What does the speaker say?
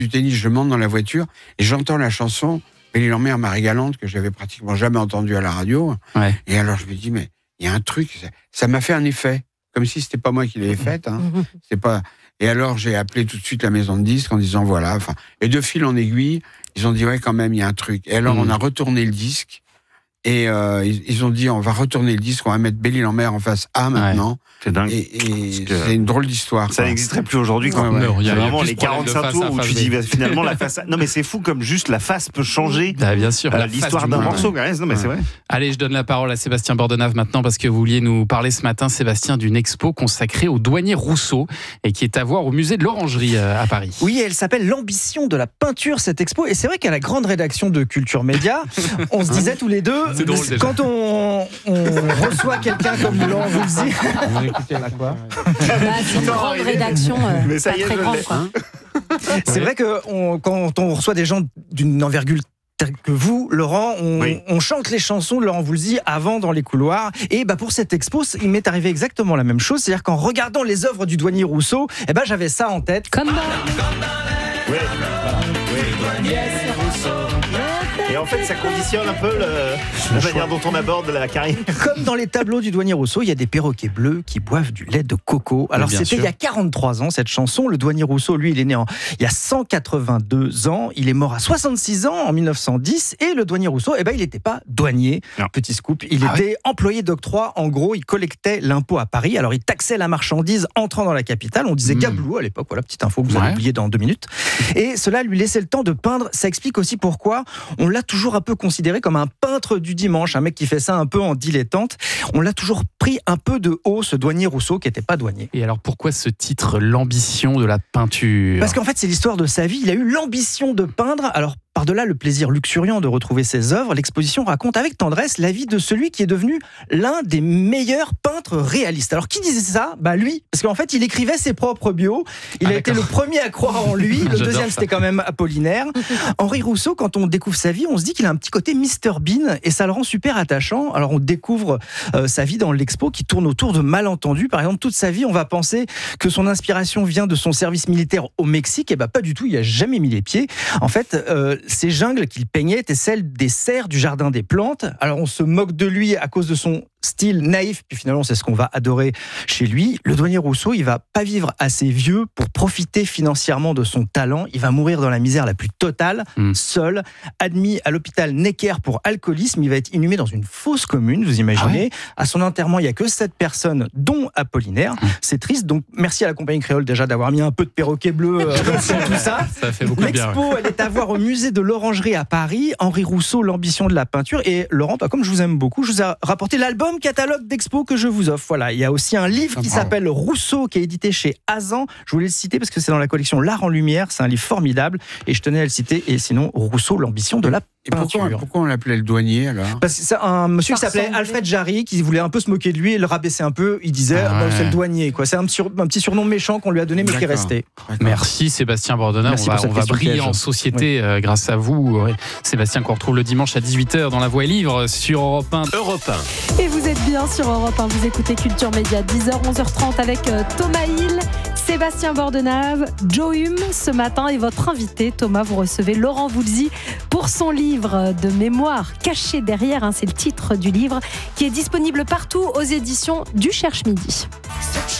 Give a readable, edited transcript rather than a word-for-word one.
du tennis, je monte dans la voiture et j'entends la chanson Belle-Île-en-Mer, Marie Galante, que j'avais pratiquement jamais entendue à la radio. Ouais. Et alors je me dis, mais il y a un truc, ça m'a fait un effet, comme si c'était pas moi qui l'avais faite. Hein. C'est pas. Et alors j'ai appelé tout de suite la maison de disques en disant voilà. Enfin, et de fil en aiguille, ils ont dit ouais quand même il y a un truc. Et alors on a retourné le disque. Et ils ont dit on va retourner le disque, on va mettre Belle-Île-en-Mer en face A maintenant. C'est dingue. Et c'est une drôle d'histoire. Ça n'existerait plus aujourd'hui quand même. Il y a vraiment plus les de problème 45 de tours face où à tu face dis B. bah, finalement la face. Non mais c'est fou comme juste la face peut changer. Ah, bien sûr. La l'histoire face du d'un monde. morceau. Ouais. Non mais c'est vrai. Allez, je donne la parole à Sébastien Bordenave maintenant parce que vous vouliez nous parler ce matin, Sébastien, d'une expo consacrée au douanier Rousseau et qui est à voir au musée de l'Orangerie à Paris. Oui, elle s'appelle L'ambition de la peinture, cette expo. Et c'est vrai qu'à la grande rédaction de Culture Média, on se disait tous les deux, C'est drôle, déjà. quand on reçoit quelqu'un comme Laurent Voulzy, Vous écoutez la quoi C'est une grande rédaction, Mais ça pas y est, très je grande, l'ai. quoi. c'est vrai que quand on reçoit des gens d'une envergure telle que vous, Laurent, on chante les chansons de Laurent Voulzy avant dans les couloirs. Et pour cette expo, il m'est arrivé exactement la même chose. C'est-à-dire qu'en regardant les œuvres du douanier Rousseau, j'avais ça en tête. Comme dans... Et en fait, ça conditionne un peu la manière dont on aborde la carrière. Comme dans les tableaux du douanier Rousseau, il y a des perroquets bleus qui boivent du lait de coco. Alors bien c'était sûr. il y a 43 ans cette chanson. Le douanier Rousseau, lui, il est né il y a 182 ans. Il est mort à 66 ans en 1910. Et le douanier Rousseau, il n'était pas douanier. Non. Petit scoop. Il était employé d'octroi. En gros, il collectait l'impôt à Paris. Alors il taxait la marchandise entrant dans la capitale. On disait gablou à l'époque. Voilà, petite info que vous allez oublier dans 2 minutes. Et cela lui laissait le temps de peindre. Ça explique aussi pourquoi on l'a toujours un peu considéré comme un peintre du dimanche, un mec qui fait ça un peu en dilettante. On l'a toujours pris un peu de haut, ce douanier Rousseau qui n'était pas douanier. Et alors pourquoi ce titre, L'ambition de la peinture ? Parce qu'en fait, c'est l'histoire de sa vie. Il a eu l'ambition de peindre. Alors, par-delà le plaisir luxuriant de retrouver ses œuvres, l'exposition raconte avec tendresse la vie de celui qui est devenu l'un des meilleurs peintres réalistes. Alors, qui disait ça ? Lui. Parce qu'en fait, il écrivait ses propres bios. Il a été le premier à croire en lui. Le deuxième, c'était quand même Apollinaire. Henri Rousseau, quand on découvre sa vie, on se dit qu'il a un petit côté Mr Bean et ça le rend super attachant. Alors, on découvre sa vie dans l'expo qui tourne autour de malentendus. Par exemple, toute sa vie, on va penser que son inspiration vient de son service militaire au Mexique. Pas du tout. Il n'a jamais mis les pieds. En fait, ces jungles qu'il peignait étaient celles des serres du jardin des plantes. Alors on se moque de lui à cause de son style naïf, puis finalement c'est ce qu'on va adorer chez lui. Le douanier Rousseau, il va pas vivre assez vieux pour profiter financièrement de son talent. Il va mourir dans la misère la plus totale, seul, admis à l'hôpital Necker pour alcoolisme. Il va être inhumé dans une fosse commune, vous imaginez. À son enterrement, il y a que 7 personnes, dont Apollinaire. C'est triste, donc merci à la compagnie créole déjà d'avoir mis un peu de perroquet bleu dans tout ça. Ça fait beaucoup de bien. L'expo, elle est à voir au musée de l'Orangerie à Paris. Henri Rousseau, l'ambition de la peinture. Et Laurent, comme je vous aime beaucoup, je vous ai rapporté l'album catalogue d'expo que je vous offre. Voilà, il y a aussi un livre qui s'appelle Rousseau, qui est édité chez Azan. Je voulais le citer parce que c'est dans la collection L'Art en Lumière. C'est un livre formidable et je tenais à le citer. Et sinon, Rousseau, l'ambition de la Et pourquoi on l'appelait le douanier alors ? Parce que c'est un monsieur qui s'appelait Alfred Jarry qui voulait un peu se moquer de lui et le rabaisser un peu. Il disait c'est le douanier, quoi. C'est un petit surnom méchant qu'on lui a donné mais qui est resté. Merci Sébastien Bordenave. Merci On va briller piège. en société grâce à vous. Sébastien qu'on retrouve le dimanche à 18h dans La Voix est Livre sur Europe 1. Et vous êtes bien sur Europe 1, vous écoutez Culture Média, 10h, 11h30 avec Thomas Hill, Sébastien Bordenave, Joe Hume ce matin et votre invité. Thomas, vous recevez Laurent Voulzy pour son livre de mémoire Caché derrière, c'est le titre du livre qui est disponible partout aux éditions du Cherche Midi.